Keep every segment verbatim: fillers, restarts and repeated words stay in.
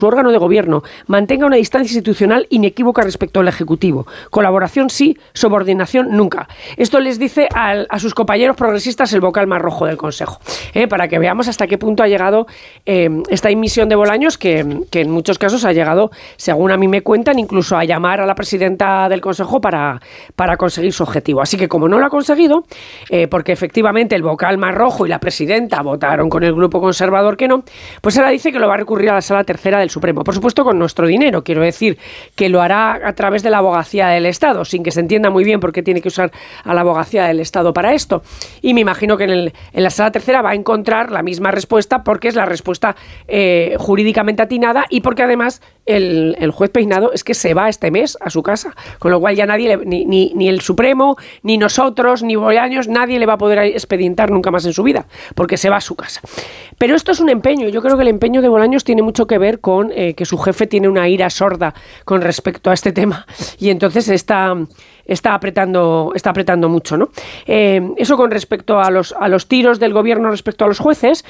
su órgano de gobierno mantenga una distancia institucional inequívoca respecto al Ejecutivo. Colaboración sí, subordinación nunca. Esto les dice al, a sus compañeros progresistas el vocal más rojo del Consejo. Eh, para que veamos hasta qué punto ha llegado eh, esta inmisión de Bolaños, que, que en muchos casos ha llegado, según a mí me cuentan, incluso a llamar a la presidenta del Consejo para, para conseguir su objetivo. Así que como no lo ha conseguido, eh, porque efectivamente el vocal más rojo y la presidenta votaron con el grupo conservador que no, pues ahora dice que lo va a recurrir a la Sala Tercera del Supremo. Por supuesto, con nuestro dinero. Quiero decir que lo hará a través de la abogacía del Estado, sin que se entienda muy bien por qué tiene que usar a la abogacía del Estado para esto. Y me imagino que en, el, en la Sala Tercera va a encontrar la misma respuesta, porque es la respuesta eh, jurídicamente atinada y porque además el, el juez Peinado es que se va este mes a su casa, con lo cual ya nadie, le, ni, ni, ni el Supremo, ni nosotros, ni Bolaños, nadie le va a poder expedientar nunca más en su vida, porque se va a su casa. Pero esto es un empeño. Yo creo que el empeño de Bolaños tiene mucho que ver con Eh, que su jefe tiene una ira sorda con respecto a este tema y entonces está, está apretando está apretando mucho, ¿no? Eh, eso con respecto a los, a los tiros del gobierno respecto a los jueces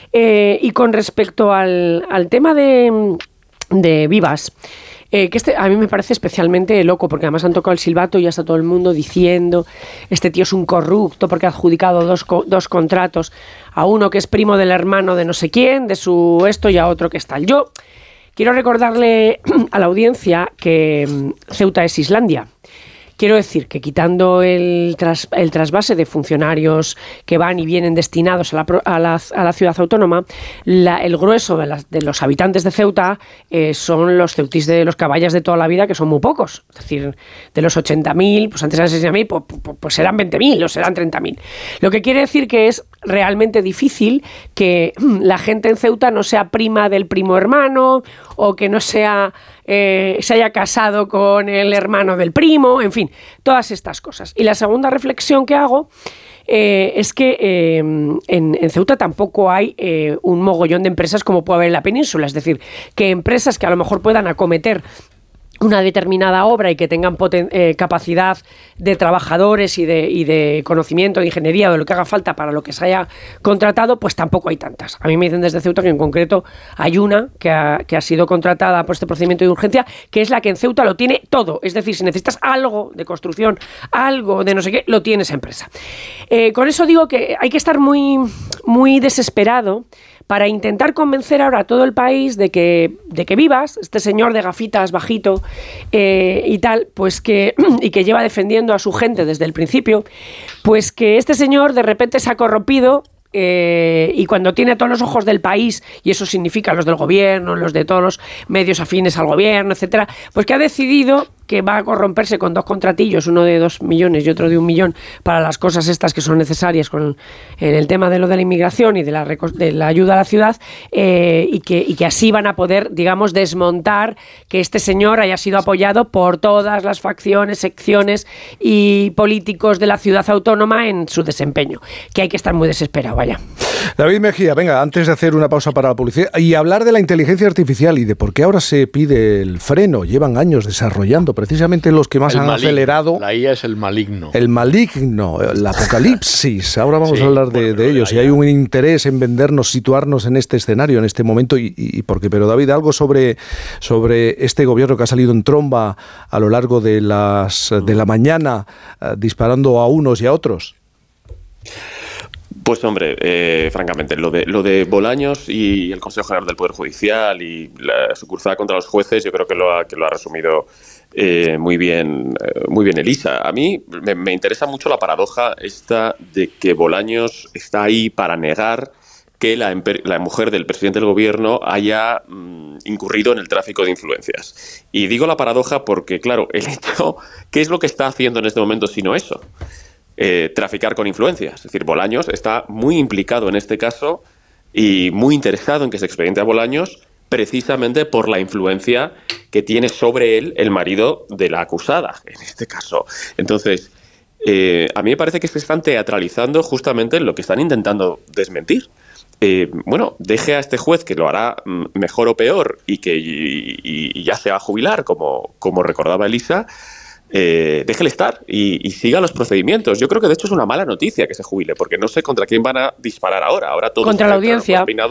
eh, y con respecto al, al tema de, de Vivas. Eh, que este a mí me parece especialmente loco, porque además han tocado el silbato y ya está todo el mundo diciendo este tío es un corrupto porque ha adjudicado dos, dos contratos a uno que es primo del hermano de no sé quién, de su esto, y a otro que es tal. Yo quiero recordarle a la audiencia que Ceuta es Islandia. Quiero decir que quitando el, tras, el trasvase de funcionarios que van y vienen destinados a la, a la, a la ciudad autónoma, la, el grueso de, las, de los habitantes de Ceuta eh, son los ceutís de los caballas de toda la vida, que son muy pocos. Es decir, de los ochenta mil, pues antes eran sesenta mil, pues, pues, pues serán veinte mil o serán treinta mil. Lo que quiere decir que es realmente difícil que la gente en Ceuta no sea prima del primo hermano o que no sea... Eh, se haya casado con el hermano del primo, en fin, todas estas cosas. Y la segunda reflexión que hago eh, es que eh, en, en Ceuta tampoco hay eh, un mogollón de empresas como puede haber en la península, es decir, que empresas que a lo mejor puedan acometer una determinada obra y que tengan poten- eh, capacidad de trabajadores y de, y de conocimiento de ingeniería o de lo que haga falta para lo que se haya contratado, pues tampoco hay tantas. A mí me dicen desde Ceuta que en concreto hay una que ha, que ha sido contratada por este procedimiento de urgencia, que es la que en Ceuta lo tiene todo. Es decir, si necesitas algo de construcción, algo de no sé qué, lo tiene esa empresa. Eh, con eso digo que hay que estar muy, muy desesperado para intentar convencer ahora a todo el país de que, de que Vivas, este señor de gafitas bajito eh, y tal, pues que, y que lleva defendiendo a su gente desde el principio, pues que este señor de repente se ha corrompido. Eh, y cuando tiene todos los ojos del país, y eso significa los del gobierno, los de todos los medios afines al gobierno, etcétera, pues que ha decidido que va a corromperse con dos contratillos, uno de dos millones y otro de un millón, para las cosas estas que son necesarias con, en el tema de lo de la inmigración y de la, de la ayuda a la ciudad, eh, y, que, y que así van a poder, digamos, desmontar que este señor haya sido apoyado por todas las facciones, secciones y políticos de la ciudad autónoma en su desempeño, que hay que estar muy desesperado, vaya. David Mejía, venga, antes de hacer una pausa para la publicidad y hablar de la inteligencia artificial y de por qué ahora se pide el freno, llevan años desarrollando precisamente los que más el han maligno. acelerado. La I A es el maligno. El maligno, el apocalipsis. Ahora vamos sí, a hablar de, de ellos. Y hay un interés en vendernos, situarnos en este escenario, en este momento. Y, y, y por qué. Pero David, algo sobre, sobre este gobierno que ha salido en tromba a lo largo de, las, de la mañana, uh, disparando a unos y a otros. Pues hombre, eh, francamente, lo de, lo de Bolaños y el Consejo General del Poder Judicial y la, su cruzada contra los jueces, yo creo que lo ha, que lo ha resumido eh, muy bien, eh, muy bien Elisa. A mí me, me interesa mucho la paradoja esta de que Bolaños está ahí para negar que la, la mujer del presidente del gobierno haya mmm, incurrido en el tráfico de influencias. Y digo la paradoja porque, claro, el hecho, ¿qué es lo que está haciendo en este momento sino eso? Eh, traficar con influencias. Es decir, Bolaños está muy implicado en este caso y muy interesado en que se expediente a Bolaños precisamente por la influencia que tiene sobre él el marido de la acusada, en este caso. Entonces, eh, a mí me parece que se están teatralizando justamente lo que están intentando desmentir. Eh, bueno, deje a este juez que lo hará mejor o peor y que y, y ya se va a jubilar, como, como recordaba Elisa. Eh, déjele estar y, y siga los procedimientos. Yo creo que de hecho es una mala noticia que se jubile, porque no sé contra quién van a disparar ahora. Ahora todo contra la audiencia.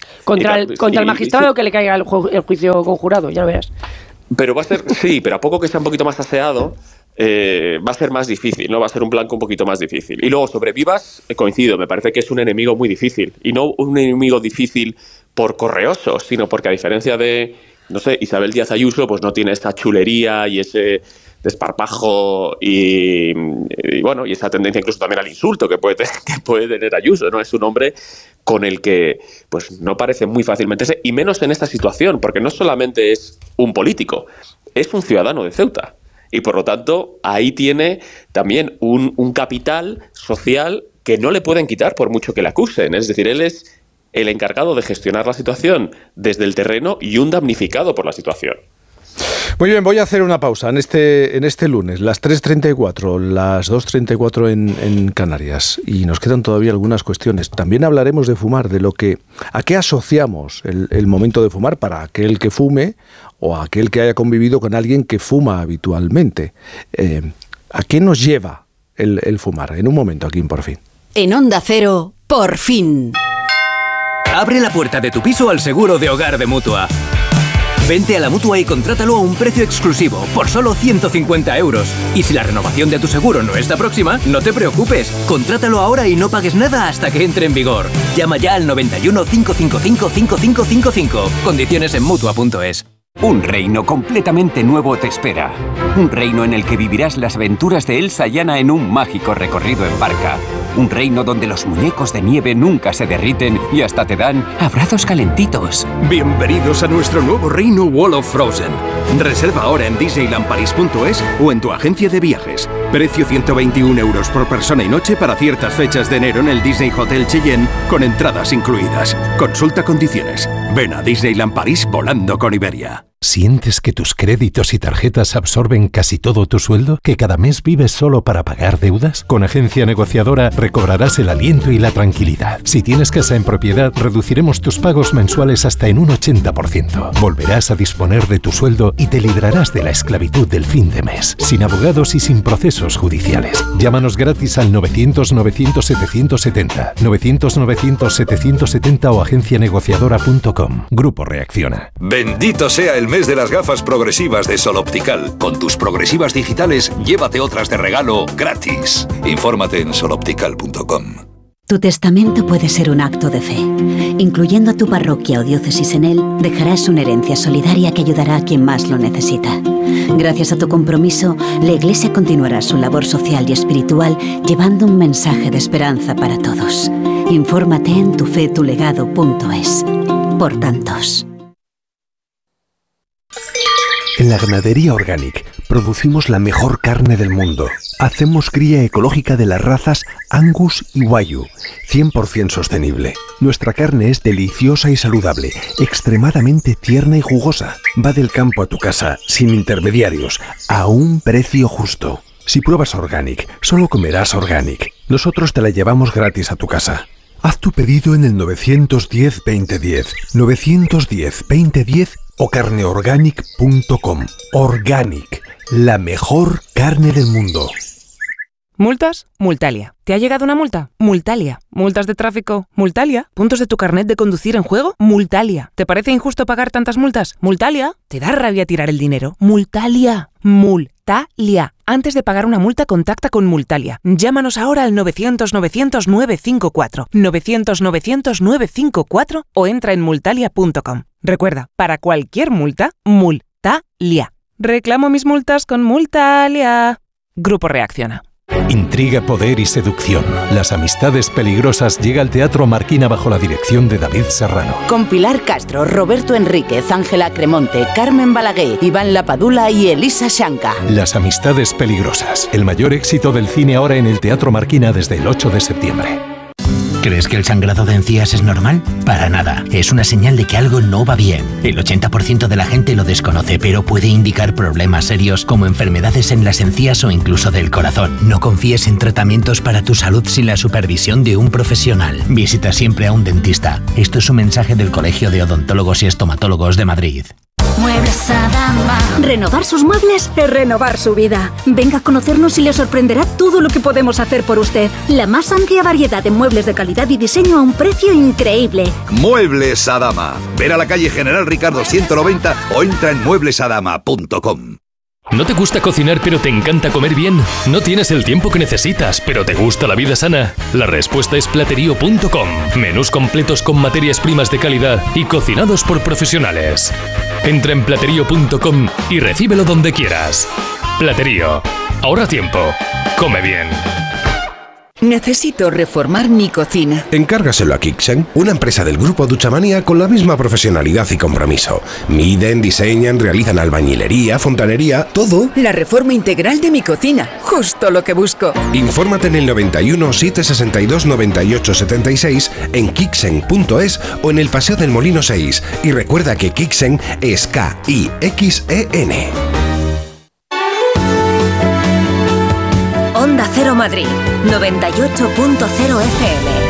Contra, y, el, contra y, el magistrado sí. que le caiga el, ju- el juicio conjurado, ya lo verás. Pero va a ser, sí, pero a poco que sea un poquito más aseado, eh, va a ser más difícil, ¿no? Va a ser un blanco un poquito más difícil. Y luego, sobre Vivas, eh, coincido, me parece que es un enemigo muy difícil. Y no un enemigo difícil por correoso, sino porque a diferencia de, no sé, Isabel Díaz Ayuso, pues no tiene esa chulería y ese desparpajo y, y bueno, y esa tendencia incluso también al insulto que puede, que puede tener Ayuso, ¿no? Es un hombre con el que pues no parece muy fácil meterse, y menos en esta situación, porque no solamente es un político, es un ciudadano de Ceuta. Y por lo tanto, ahí tiene también un, un capital social que no le pueden quitar por mucho que le acusen. Es decir, él es el encargado de gestionar la situación desde el terreno y un damnificado por la situación. Muy bien, voy a hacer una pausa en este, en este lunes, las tres treinta y cuatro, las dos treinta y cuatro en, en Canarias, y nos quedan todavía algunas cuestiones. También hablaremos de fumar, de lo que, a qué asociamos el, el momento de fumar para aquel que fume o aquel que haya convivido con alguien que fuma habitualmente. Eh, ¿A qué nos lleva el, el fumar? En un momento aquí en Por Fin. En Onda Cero, Por Fin. Abre la puerta de tu piso al seguro de hogar de Mutua. Vente a la Mutua y contrátalo a un precio exclusivo, por solo ciento cincuenta euros. Y si la renovación de tu seguro no está próxima, no te preocupes. Contrátalo ahora y no pagues nada hasta que entre en vigor. Llama ya al noventa y uno, cincuenta y cinco, cincuenta y cinco cincuenta y cinco. Condiciones en Mutua punto es. Un reino completamente nuevo te espera. Un reino en el que vivirás las aventuras de Elsa y Anna en un mágico recorrido en barca. Un reino donde los muñecos de nieve nunca se derriten y hasta te dan abrazos calentitos. Bienvenidos a nuestro nuevo reino Wall of Frozen. Reserva ahora en disneyland paris punto es o en tu agencia de viajes. Precio ciento veintiún euros por persona y noche para ciertas fechas de enero en el Disney Hotel Cheyenne, con entradas incluidas. Consulta condiciones. Ven a Disneyland París volando con Iberia. ¿Sientes que tus créditos y tarjetas absorben casi todo tu sueldo? ¿Que cada mes vives solo para pagar deudas? Con Agencia Negociadora recobrarás el aliento y la tranquilidad. Si tienes casa en propiedad, reduciremos tus pagos mensuales hasta en un ochenta por ciento. Volverás a disponer de tu sueldo y te librarás de la esclavitud del fin de mes, sin abogados y sin procesos judiciales. Llámanos gratis al novecientos, novecientos, setecientos setenta, novecientos, novecientos, setecientos setenta o agencia negociadora punto com. Grupo Reacciona. Bendito sea el mes de las gafas progresivas de Sol Optical. Con tus progresivas digitales, llévate otras de regalo gratis. Infórmate en sol optical punto com. Tu testamento puede ser un acto de fe. Incluyendo a tu parroquia o diócesis en él, dejarás una herencia solidaria que ayudará a quien más lo necesita. Gracias a tu compromiso, la Iglesia continuará su labor social y espiritual llevando un mensaje de esperanza para todos. Infórmate en tu fe tu legado punto es. Por tantos. En la Ganadería Organic producimos la mejor carne del mundo. Hacemos cría ecológica de las razas Angus y Wagyu, cien por ciento sostenible. Nuestra carne es deliciosa y saludable, extremadamente tierna y jugosa. Va del campo a tu casa, sin intermediarios, a un precio justo. Si pruebas Organic, solo comerás Organic. Nosotros te la llevamos gratis a tu casa. Haz tu pedido en el nueve uno cero, veinte diez, nueve uno cero, veinte diez o carne organic punto com. Organic, la mejor carne del mundo. ¿Multas? Multalia. ¿Te ha llegado una multa? Multalia. ¿Multas de tráfico? Multalia. ¿Puntos de tu carnet de conducir en juego? Multalia. ¿Te parece injusto pagar tantas multas? Multalia. ¿Te da rabia tirar el dinero? Multalia. Multalia. Antes de pagar una multa, contacta con Multalia. Llámanos ahora al novecientos, novecientos, novecientos cincuenta y cuatro, novecientos, novecientos, novecientos cincuenta y cuatro o entra en multalia punto com. Recuerda, para cualquier multa, Multalia. Reclamo mis multas con Multalia. Grupo Reacciona. Intriga, poder y seducción. Las amistades peligrosas llega al Teatro Marquina bajo la dirección de David Serrano. Con Pilar Castro, Roberto Enríquez, Ángela Cremonte, Carmen Balaguer, Iván Lapadula y Elisa Shanka. Las amistades peligrosas. El mayor éxito del cine ahora en el Teatro Marquina desde el ocho de septiembre. ¿Crees que el sangrado de encías es normal? Para nada. Es una señal de que algo no va bien. El ochenta por ciento de la gente lo desconoce, pero puede indicar problemas serios como enfermedades en las encías o incluso del corazón. No confíes en tratamientos para tu salud sin la supervisión de un profesional. Visita siempre a un dentista. Esto es un mensaje del Colegio de Odontólogos y Estomatólogos de Madrid. Muebles Adama. Renovar sus muebles es renovar su vida. Venga a conocernos y le sorprenderá todo lo que podemos hacer por usted. La más amplia variedad de muebles de calidad y diseño a un precio increíble. Muebles Adama. Ver a la calle General Ricardo ciento noventa o entra en muebles adama punto com. ¿No te gusta cocinar pero te encanta comer bien? ¿No tienes el tiempo que necesitas pero te gusta la vida sana? La respuesta es platerío punto com. Menús completos con materias primas de calidad y cocinados por profesionales. Entra en platerío punto com y recíbelo donde quieras. Platerío. Ahorra tiempo. Come bien. Necesito reformar mi cocina. Encárgaselo a Kixen, una empresa del grupo Duchamanía con la misma profesionalidad y compromiso. Miden, diseñan, realizan albañilería, fontanería, todo. La reforma integral de mi cocina, justo lo que busco. Infórmate en el noventa y uno, setecientos sesenta y dos, noventa y ocho setenta y seis, en kixen punto es o en el Paseo del Molino seis. Y recuerda que Kixen es K I X E N. Onda Cero Madrid, noventa y ocho punto cero F M.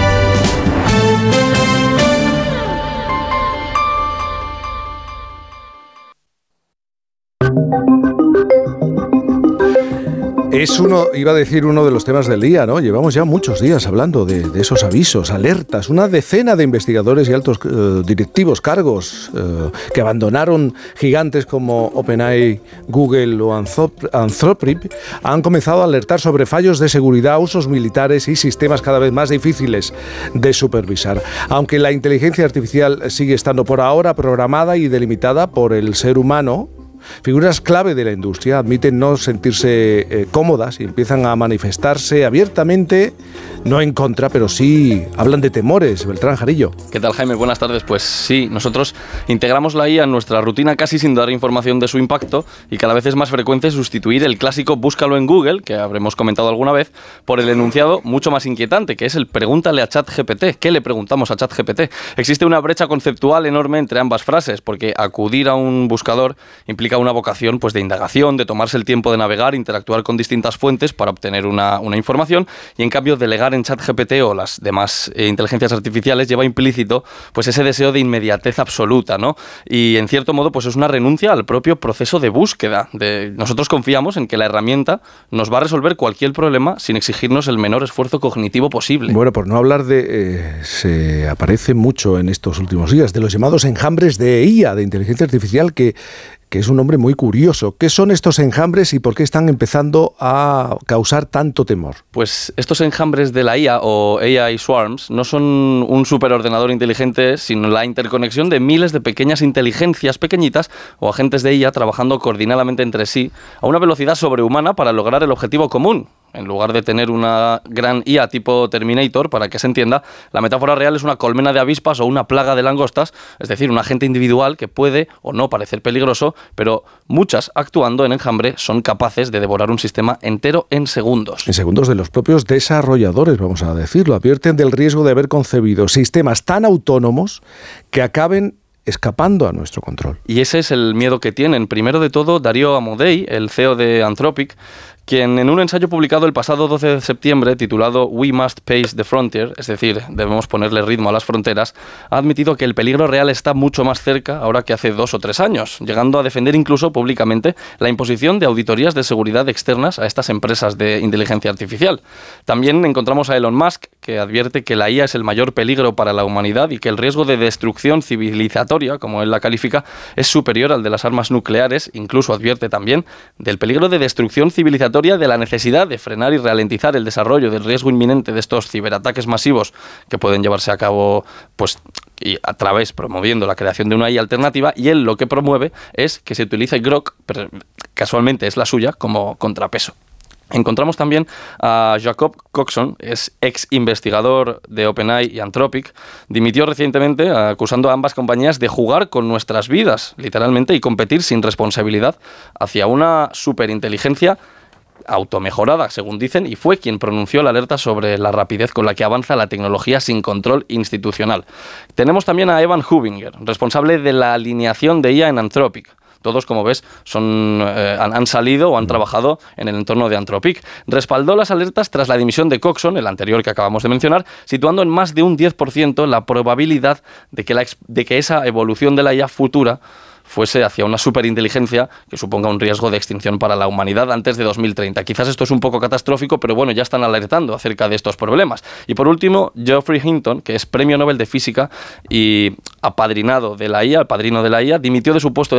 Es uno, iba a decir, uno de los temas del día, ¿no? Llevamos ya muchos días hablando de, de esos avisos, alertas. Una decena de investigadores y altos eh, directivos, cargos, eh, que abandonaron gigantes como OpenAI, Google o Anthropic, han comenzado a alertar sobre fallos de seguridad, usos militares y sistemas cada vez más difíciles de supervisar. Aunque la inteligencia artificial sigue estando por ahora programada y delimitada por el ser humano, figuras clave de la industria admiten no sentirse eh, cómodas y empiezan a manifestarse abiertamente, no en contra, pero sí hablan de temores. Beltrán Jarillo. ¿Qué tal, Jaime? Buenas tardes. Pues sí, nosotros integramos la I A en nuestra rutina casi sin dar información de su impacto y cada vez es más frecuente sustituir el clásico búscalo en Google, que habremos comentado alguna vez, por el enunciado mucho más inquietante, que es el pregúntale a ChatGPT. ¿Qué le preguntamos a ChatGPT? Existe una brecha conceptual enorme entre ambas frases, porque acudir a un buscador implica una vocación pues de indagación, de tomarse el tiempo de navegar, interactuar con distintas fuentes para obtener una, una información, y en cambio delegar en ChatGPT o las demás eh, inteligencias artificiales lleva implícito pues ese deseo de inmediatez absoluta, ¿no? Y en cierto modo pues es una renuncia al propio proceso de búsqueda. De, nosotros confiamos en que la herramienta nos va a resolver cualquier problema sin exigirnos el menor esfuerzo cognitivo posible. Bueno, por no hablar de... Eh, se aparece mucho en estos últimos días de los llamados enjambres de I A, de inteligencia artificial, que que es un nombre muy curioso. ¿Qué son estos enjambres y por qué están empezando a causar tanto temor? Pues estos enjambres de la I A o A I Swarms no son un superordenador inteligente, sino la interconexión de miles de pequeñas inteligencias pequeñitas o agentes de I A trabajando coordinadamente entre sí a una velocidad sobrehumana para lograr el objetivo común. En lugar de tener una gran I A tipo Terminator, para que se entienda, la metáfora real es una colmena de avispas o una plaga de langostas, es decir, un agente individual que puede o no parecer peligroso, pero muchas, actuando en enjambre, son capaces de devorar un sistema entero en segundos. En segundos de los propios desarrolladores, vamos a decirlo, advierten del riesgo de haber concebido sistemas tan autónomos que acaben escapando a nuestro control. Y ese es el miedo que tienen. Primero de todo, Darío Amodei, el C E O de Anthropic, quien en un ensayo publicado el pasado doce de septiembre titulado We Must Pace the Frontier, es decir, debemos ponerle ritmo a las fronteras, ha admitido que el peligro real está mucho más cerca ahora que hace dos o tres años, llegando a defender incluso públicamente la imposición de auditorías de seguridad externas a estas empresas de inteligencia artificial. También encontramos a Elon Musk, que advierte que la I A es el mayor peligro para la humanidad y que el riesgo de destrucción civilizatoria, como él la califica, es superior al de las armas nucleares. Incluso advierte también del peligro de destrucción civilizatoria, de la necesidad de frenar y ralentizar el desarrollo del riesgo inminente de estos ciberataques masivos que pueden llevarse a cabo pues y a través promoviendo la creación de una I A alternativa, y él lo que promueve es que se utilice Grok, pero casualmente es la suya, como contrapeso. Encontramos también a Jacob Coxon, es ex investigador de OpenAI y Anthropic. Dimitió recientemente acusando a ambas compañías de jugar con nuestras vidas, literalmente, y competir sin responsabilidad hacia una superinteligencia automejorada, según dicen, y fue quien pronunció la alerta sobre la rapidez con la que avanza la tecnología sin control institucional. Tenemos también a Evan Hubinger, responsable de la alineación de I A en Anthropic. Todos, como ves, son, eh, han, han salido o han trabajado en el entorno de Anthropic. Respaldó las alertas tras la dimisión de Coxon, el anterior que acabamos de mencionar, situando en más de un diez por ciento la probabilidad de que, la, de que esa evolución de la I A futura fuese hacia una superinteligencia que suponga un riesgo de extinción para la humanidad antes de dos mil treinta. Quizás esto es un poco catastrófico, pero bueno, ya están alertando acerca de estos problemas. Y por último, Geoffrey Hinton, que es Premio Nobel de Física y apadrinado de la I A, el padrino de la I A, dimitió de su puesto de